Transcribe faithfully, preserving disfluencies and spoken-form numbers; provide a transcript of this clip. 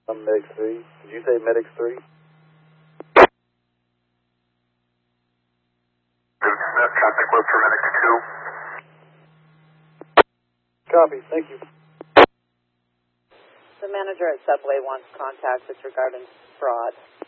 I'm Medic three. Did you say Medic three? Traffic loop for Medic two. Copy, thank you. The manager at Subway wants contact with regarding fraud.